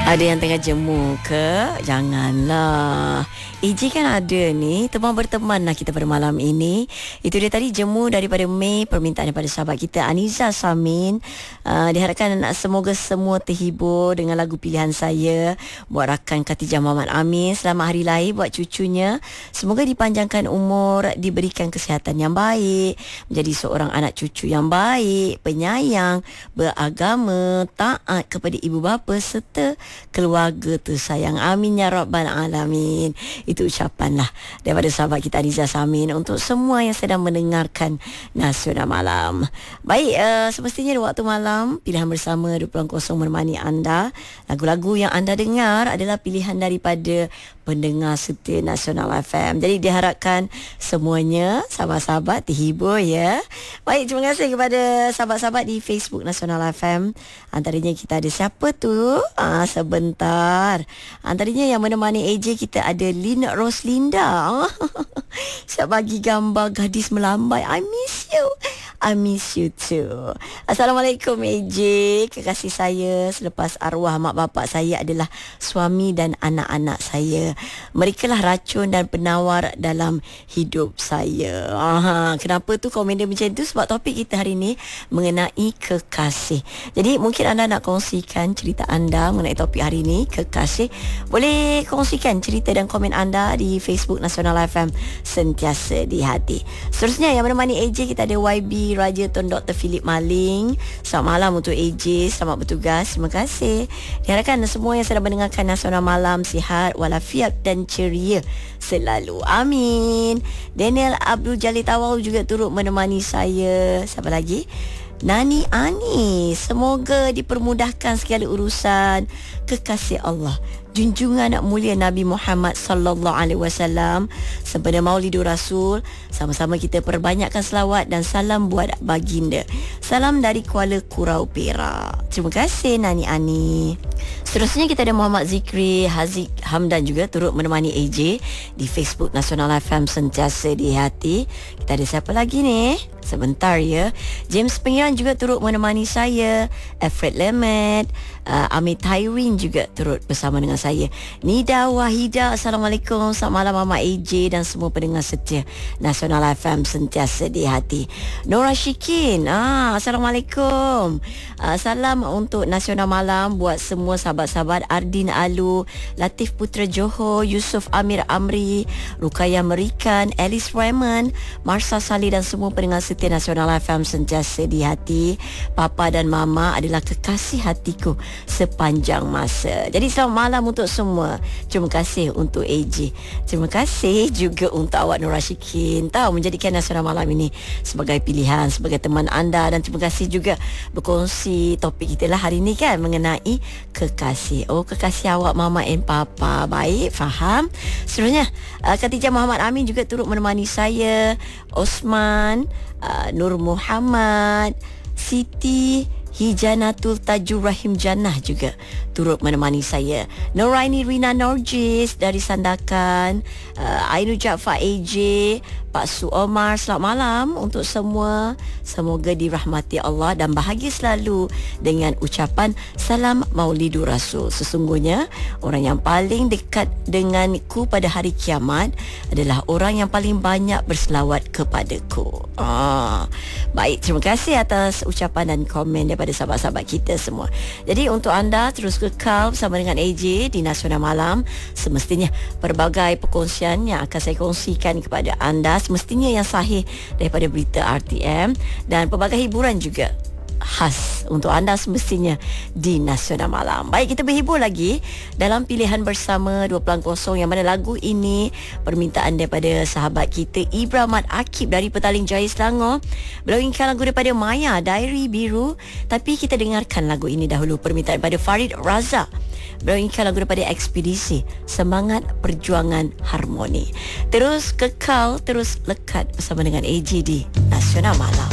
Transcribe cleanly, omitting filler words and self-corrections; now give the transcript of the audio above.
Ada yang tengah jemu ke? Janganlah. AJ kan ada ni. Teman berteman lah kita pada malam ini. Itu dia tadi jemu daripada Mei. Permintaan daripada sahabat kita Aniza Samin. Diharapkan semoga semua terhibur dengan lagu pilihan saya. Buat rakan Khatijah Muhammad Amin. Selamat hari lahir buat cucunya. Semoga dipanjangkan umur. Diberikan kesihatan yang baik. Menjadi seorang anak cucu yang baik. Penyayang. Beragama. Taat kepada ibu bapa. Serta keluarga tersayang. Amin ya rabbal alamin. Itu ucapan lah daripada sahabat kita Aniza Samin untuk semua yang sedang mendengarkan Nasional Malam. Baik, semestinya di waktu malam pilihan bersama 20.0 menemani anda. Lagu-lagu yang anda dengar adalah pilihan daripada pendengar setia Nasional FM. Jadi diharapkan semuanya sahabat-sahabat terhibur ya. Baik, terima kasih kepada sahabat-sahabat di Facebook Nasional FM. Antaranya kita ada siapa tu? Sebentar. Antaranya yang menemani AJ kita ada Lina Roslinda. Siap bagi gambar gadis melambai. I miss you. I miss you too. Assalamualaikum AJ. Kekasih saya selepas arwah mak bapak saya adalah suami dan anak-anak saya. Mereka lah racun dan penawar dalam hidup saya. Kenapa tu komen dia macam tu? Sebab topik kita hari ni mengenai kekasih. Jadi mungkin anda nak kongsikan cerita anda mengenai topik hari ni, kekasih. Boleh kongsikan cerita dan komen anda di Facebook Nasional FM sentiasa di hati. Seterusnya yang menemani AJ kita ada YB Raja Tun Dr. Philip Maling. Selamat malam untuk AJ. Selamat bertugas. Terima kasih. Diharapkan semua yang sedang mendengarkan Nasional Malam sihat walafiat dan ceria selalu. Amin. Daniel Abdul Jalil Tawau juga turut menemani saya. Siapa lagi? Nani Ani. Semoga dipermudahkan segala urusan. Kekasih Allah, junjungan mulia Nabi Muhammad sallallahu alaihi wasallam sempena Maulidur Rasul. Sama-sama kita perbanyakkan selawat dan salam buat baginda. Salam dari Kuala Kurau Perak. Terima kasih Nani Ani. Seterusnya kita ada Muhammad Zikri Haziq Hamdan juga turut menemani AJ di Facebook Nasional FM sentiasa di hati. Kita ada siapa lagi ni? Sebentar ya. James Pengiran juga turut menemani saya. Alfred Lemet, Amit Hairin juga turut bersama dengan saya. Nida Wahida, Assalamualaikum. Selamat malam Mama AJ dan semua pendengar setia Nasional FM sentiasa di hati. Nora Shikin, Assalamualaikum. Salam untuk Nasional Malam buat semua sahabat-sahabat. Ardin Alu, Latif Putra Johor, Yusuf Amir Amri, Rukaya Merikan, Alice Raymond, Marsha Salih dan semua pendengar setia Nasional FM sentiasa di hati. Papa dan Mama adalah kekasih hatiku sepanjang masa. Jadi selamat malam untuk semua. Terima kasih untuk AJ. Terima kasih juga untuk awak Nur Rashikin tahu menjadikan Nasional Malam ini sebagai pilihan, sebagai teman anda. Dan terima kasih juga berkongsi topik kita lah hari ini kan mengenai kekasih. Oh, kekasih awak Mama and Papa. Baik, faham. Seterusnya Khatijah Muhammad Amin juga turut menemani saya. Osman, Nur Muhammad, Siti Hijanatul Tajur Rahim Jannah juga turut menemani saya. Noraini Rina Norjis dari Sandakan, Ainu Jaafar AJ, Pak Su Omar, selamat malam untuk semua. Semoga dirahmati Allah dan bahagia selalu dengan ucapan salam Maulidur Rasul. Sesungguhnya orang yang paling dekat denganku pada hari kiamat adalah orang yang paling banyak berselawat kepadaku. Baik, terima kasih atas ucapan dan komen daripada sahabat-sahabat kita semua. Jadi untuk anda terus kekal bersama dengan AJ di Nasional Malam. Semestinya pelbagai perkongsian yang akan saya kongsikan kepada anda semestinya yang sahih daripada berita RTM dan pelbagai hiburan juga khas untuk anda semestinya di Nasional Malam. Baik, kita berhibur lagi dalam pilihan bersama 20.0 yang mana lagu ini permintaan daripada sahabat kita Ibramat Akib dari Petaling Jaya Selangor. Beliau inginkan lagu daripada Maya, Diary Biru, tapi kita dengarkan lagu ini dahulu. Permintaan daripada Farid Razak. Beliau inginkan lagu daripada Ekspedisi, Semangat Perjuangan Harmoni. Terus kekal, terus lekat bersama dengan AJ di Nasional Malam.